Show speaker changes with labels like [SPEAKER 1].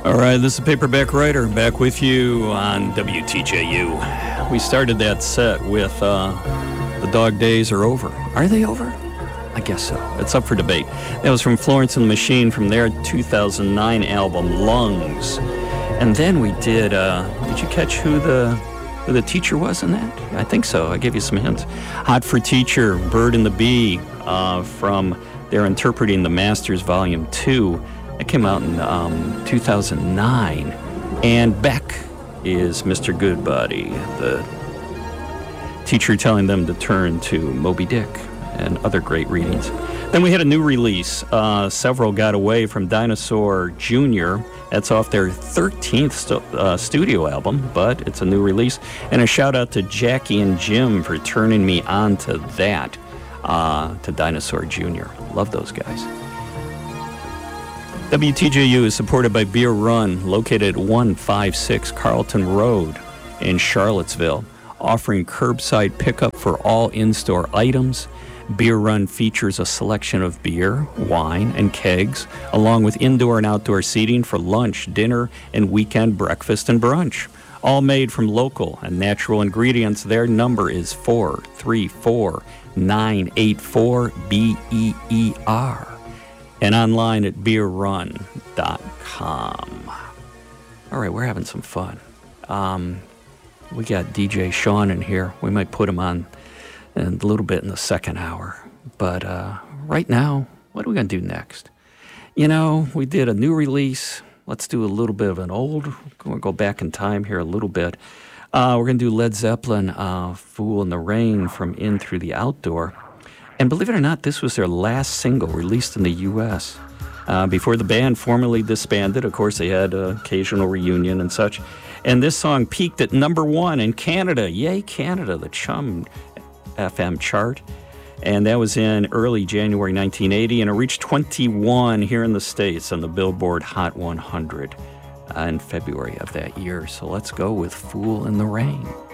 [SPEAKER 1] All right, this is Paperback Writer back with you on WTJU. We started that set with The Dog Days Are Over. Are they over? I guess so. It's up for debate. That was from Florence and the Machine from their 2009 album, Lungs. And then we did you catch who the teacher was in that? I think so. I gave you some hints. Hot for Teacher, Bird and the Bee from their Interpreting the Masters Volume 2. It came out in 2009. And Beck is Mr. Goodbody, the teacher telling them to turn to Moby Dick and other great readings. Then we had a new release. Several got away from Dinosaur Jr. That's off their 13th studio album, but it's a new release. And a shout out to Jackie and Jim for turning me on to that, to Dinosaur Jr. Love those guys. WTJU is supported by Beer Run, located at 156 Carlton Road in Charlottesville, offering curbside pickup for all in-store items. Beer Run features a selection of beer, wine, and kegs, along with indoor and outdoor seating for lunch, dinner, and weekend breakfast and brunch. All made from local and natural ingredients. Their number is 434-984-BEER. And online at beerrun.com. All right, we're having some fun. We got DJ Sean in here. We might put him on a little bit in the second hour. But right now, what are we going to do next? You know, we did a new release. Let's do a little bit of an old. We're going to go back in time here a little bit. We're going to do Led Zeppelin, Fool in the Rain from In Through the Outdoor. And believe it or not, this was their last single released in the U.S. Before the band formally disbanded, of course, they had an occasional reunion and such. And this song peaked at number 1 in Canada. Yay, Canada, the Chum FM chart. And that was in early January 1980. And it reached 21 here in the States on the Billboard Hot 100 in February of that year. So let's go with Fool in the Rain.